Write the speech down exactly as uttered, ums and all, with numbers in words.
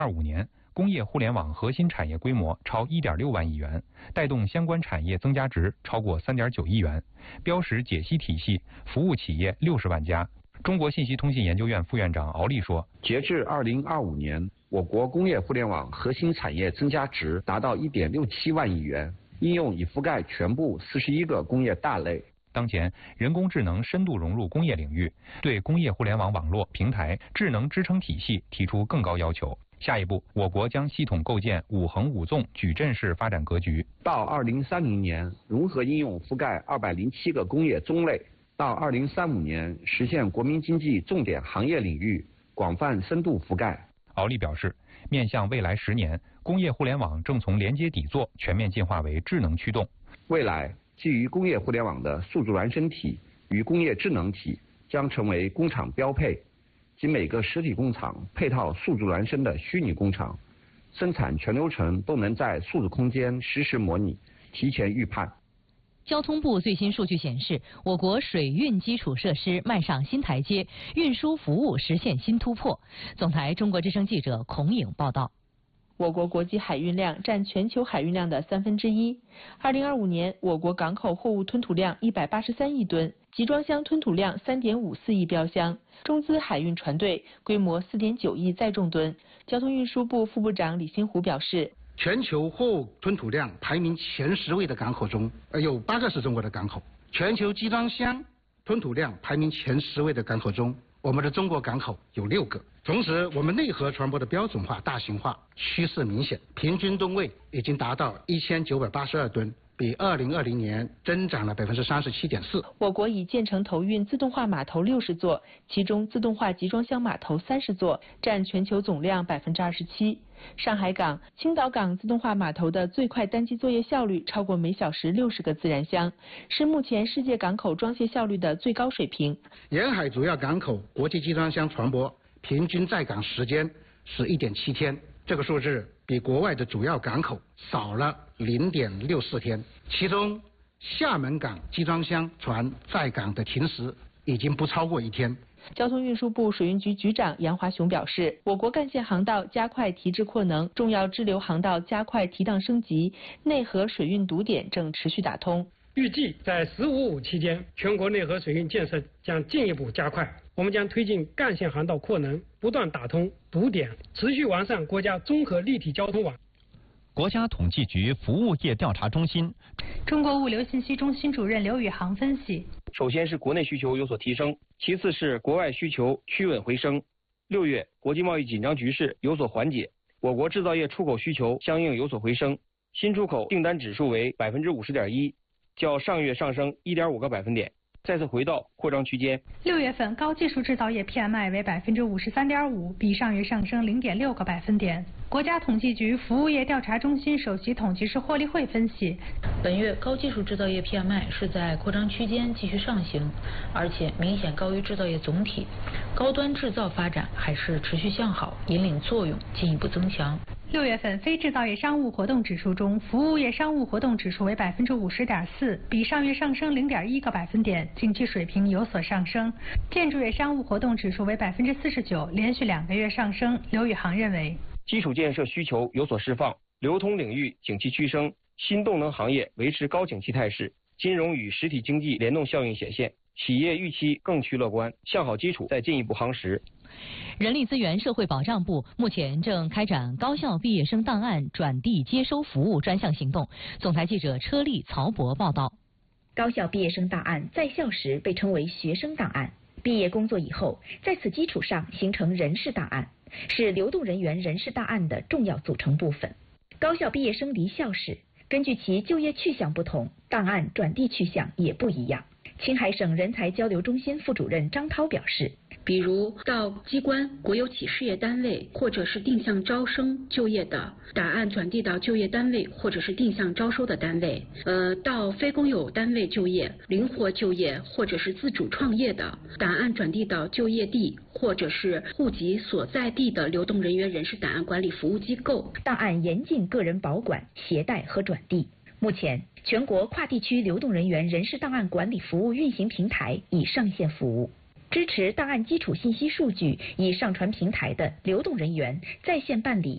二五年，工业互联网核心产业规模超 一点六万亿元，带动相关产业增加值超过 三点九亿元，标识解析体系服务企业六十万家。中国信息通信研究院副院长敖立说， 截至二零二五年，我国工业互联网核心产业增加值达到 一点六七万亿元，应用已覆盖全部四十一个工业大类。 当前，人工智能深度融入工业领域，对工业互联网网络、平台、智能支撑体系提出更高要求。下一步，我国将系统构建五横五纵矩阵式发展格局。 到二零三零年，融合应用覆盖二百零七个工业中类。到二零三五年，实现国民经济重点行业领域广泛深度覆盖。 敖立表示，面向未来十年，工业互联网正从连接底座全面进化为智能驱动。 未来，基于工业互联网的数字孪生体与工业智能体将成为工厂标配，即每个实体工厂配套数字孪生的虚拟工厂，生产全流程都能在数字空间实时模拟、提前预判。 交通部最新数据显示，我国水运基础设施迈上新台阶，运输服务实现新突破。总台中国之声记者孔颖报道。 我国国际海运量占全球海运量的三分之一。二零二五年，我国港口货物吞吐量一百八十三亿吨，集装箱吞吐量三点五四亿标箱，中资海运船队规模四点九亿载重吨。交通运输部副部长李新湖表示， 全球货物吞吐量排名前十位的港口中，呃，有八个是中国的港口；全球集装箱吞吐量排名前十位的港口中，我们的中国港口有六个。同时，我们内河船舶的标准化、大型化趋势明显，平均吨位已经达到一千九百八十二吨，比二零二零年增长了百分之三十七点四。 我国已建成投运自动化码头六十座，其中自动化集装箱码头三十座，占全球总量百分之二十七。上海港、青岛港自动化码头的最快单机作业效率超过每小时六十个自然箱，是目前世界港口装卸效率的最高水平。 沿海主要港口国际集装箱船舶平均在港时间是一点七天，这个数字比国外的主要港口少了零点六四天。其中，厦门港集装箱船在港的停时已经不超过一天。 交通运输部水运局局长杨华雄表示，我国干线航道加快提质扩能，重要支流航道加快提档升级，内河水运堵点正持续打通。 预计在“十五五”期间，全国内河水运建设将进一步加快。我们将推进干线航道扩能，不断打通堵点，持续完善国家综合立体交通网。 国家统计局服务业调查中心、 中国物流信息中心主任刘宇航分析： 首先是国内需求有所提升，其次是国外需求趋稳回升。六月，国际贸易紧张局势有所缓解，我国制造业出口需求相应有所回升，新出口订单指数为百分之五十点一，较上月上升一点五个百分点。再次回到扩张区间。 六月份高技术制造业 P M I 为百分之五十三点五，比上月上升零点六个百分点。国家统计局服务业调查中心首席统计师霍立慧分析， 本月高技术制造业 P M I 是在扩张区间继续上行，而且明显高于制造业总体，高端制造发展还是持续向好，引领作用进一步增强。 六月份非制造业商务活动指数中，服务业商务活动指数为百分之五十点四，比上月上升零点一个百分点，景气水平有所上升。建筑业商务活动指数为百分之四十九，连续两个月上升。刘宇航认为， 基础建设需求有所释放，流通领域景气趋升，新动能行业维持高景气态势，金融与实体经济联动效应显现，企业预期更趋乐观，向好基础再进一步夯实。 人力资源社会保障部目前正开展高校毕业生档案转递接收服务专项行动。总台记者车丽、曹博报道。 高校毕业生档案在校时被称为学生档案，毕业工作以后，在此基础上形成人事档案，是流动人员人事档案的重要组成部分。高校毕业生离校时，根据其就业去向不同，档案转递去向也不一样。青海省人才交流中心副主任张涛表示， 比如到机关、国有企事业单位或者是定向招生就业的，档案转递到就业单位或者是定向招收的单位；呃，到非公有单位就业、灵活就业或者是自主创业的，档案转递到就业地或者是户籍所在地的流动人员人事档案管理服务机构。 档案严禁个人保管、携带和转递。目前，全国跨地区流动人员人事档案管理服务运行平台已上线服务。支持档案基础信息数据已上传平台的流动人员在线办理